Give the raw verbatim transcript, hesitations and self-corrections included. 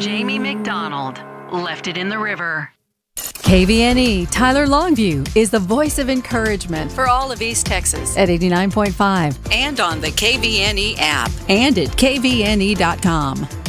Jamie McDonald left it in the river. K V N E Tyler Longview is the voice of encouragement for all of East Texas at eighty-nine point five and on the K V N E app and at K V N E dot com.